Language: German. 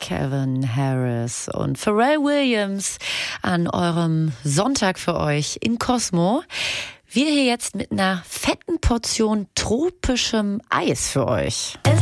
Calvin Harris und Pharrell Williams an eurem Sonntag für euch in Cosmo. Wir hier jetzt mit einer fetten Portion tropischem Eis für euch.